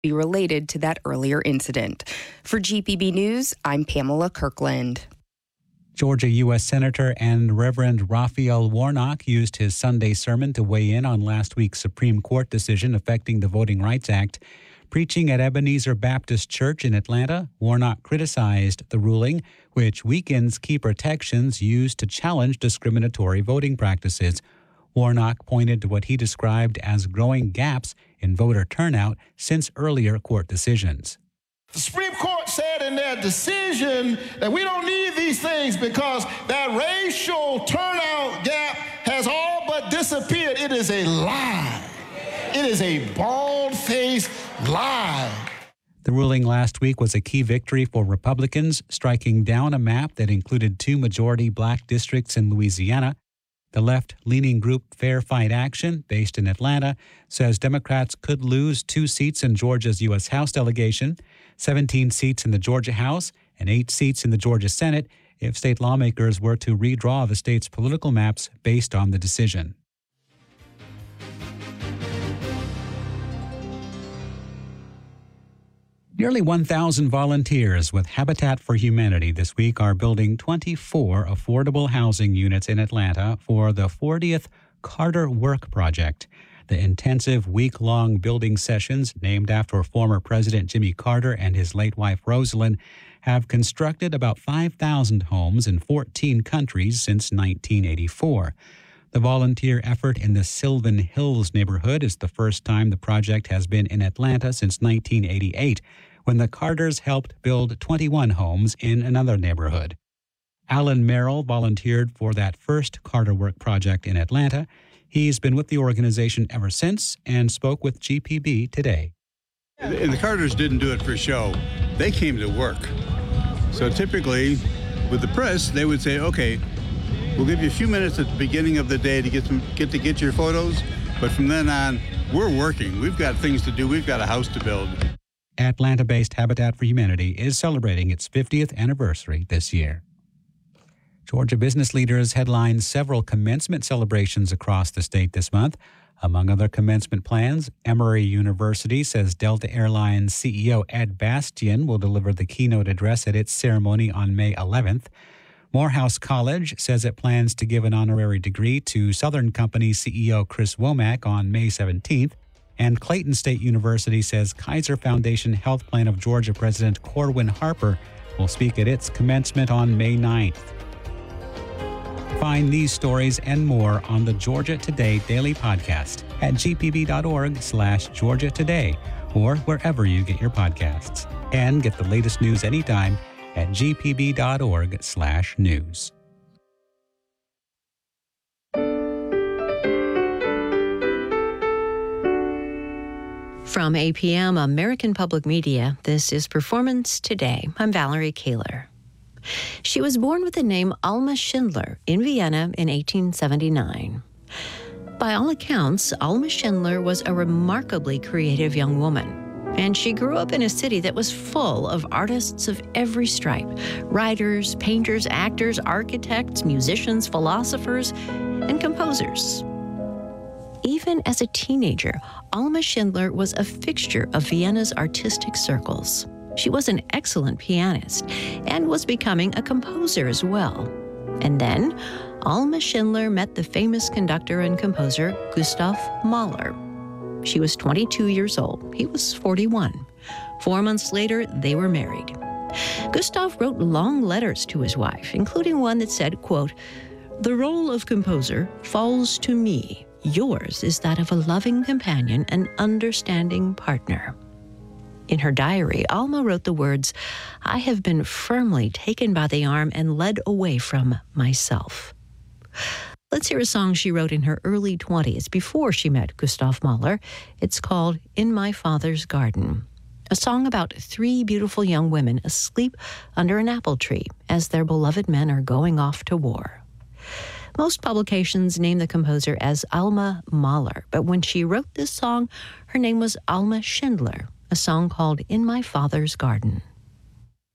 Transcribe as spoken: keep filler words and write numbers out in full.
be related to that earlier incident. For G P B News, I'm Pamela Kirkland. Georgia U S Senator and Reverend Raphael Warnock used his Sunday sermon to weigh in on last week's Supreme Court decision affecting the Voting Rights Act. Preaching at Ebenezer Baptist Church in Atlanta, Warnock criticized the ruling, which weakens key protections used to challenge discriminatory voting practices. Warnock pointed to what he described as growing gaps in voter turnout since earlier court decisions. The Supreme Court said in their decision that we don't need these things because that racial turnout gap has all but disappeared. It is a lie. It is a bald-faced lie. The ruling last week was a key victory for Republicans, striking down a map that included two majority black districts in Louisiana. The left-leaning group Fair Fight Action, based in Atlanta, says Democrats could lose two seats in Georgia's U S House delegation, seventeen seats in the Georgia House, and eight seats in the Georgia Senate if state lawmakers were to redraw the state's political maps based on the decision. Nearly one thousand volunteers with Habitat for Humanity this week are building twenty-four affordable housing units in Atlanta for the fortieth Carter Work Project. The intensive week-long building sessions, named after former President Jimmy Carter and his late wife Rosalind, have constructed about five thousand homes in fourteen countries since nineteen eighty-four. The volunteer effort in the Sylvan Hills neighborhood is the first time the project has been in Atlanta since nineteen eighty-eight, when the Carters helped build twenty-one homes in another neighborhood. Alan Merrill volunteered for that first Carter Work project in Atlanta. He's been with the organization ever since and spoke with G P B today. And the Carters didn't do it for show. They came to work. So typically, with the press, they would say, okay, we'll give you a few minutes at the beginning of the day to get some, get to get your photos, but from then on, we're working. We've got things to do. We've got a house to build. Atlanta-based Habitat for Humanity is celebrating its fiftieth anniversary this year. Georgia business leaders headlined several commencement celebrations across the state this month. Among other commencement plans, Emory University says Delta Airlines C E O Ed Bastian will deliver the keynote address at its ceremony on May eleventh. Morehouse College says it plans to give an honorary degree to Southern Company C E O Chris Womack on May seventeenth. And Clayton State University says Kaiser Foundation Health Plan of Georgia President Corwin Harper will speak at its commencement on May ninth. Find these stories and more on the Georgia Today Daily Podcast at gpb.org slash Georgia Today or wherever you get your podcasts. And get the latest news anytime at gpb.org slash news. From A P M American Public Media, this is Performance Today. I'm Valerie Kaler. She was born with the name Alma Schindler in Vienna in eighteen seventy-nine. By all accounts, Alma Schindler was a remarkably creative young woman, and she grew up in a city that was full of artists of every stripe: writers, painters, actors, architects, musicians, philosophers, and composers. Even as a teenager, Alma Schindler was a fixture of Vienna's artistic circles. She was an excellent pianist and was becoming a composer as well. And then, Alma Schindler met the famous conductor and composer Gustav Mahler. She was twenty-two years old. He was forty-one. Four months later, they were married. Gustav wrote long letters to his wife, including one that said, quote, "The role of composer falls to me. Yours is that of a loving companion and understanding partner." In her diary, Alma wrote the words, "I have been firmly taken by the arm and led away from myself." Let's hear a song she wrote in her early twenties before she met Gustav Mahler. It's called In My Father's Garden, a song about three beautiful young women asleep under an apple tree as their beloved men are going off to war. Most publications name the composer as Alma Mahler, but when she wrote this song, her name was Alma Schindler, a song called In My Father's Garden.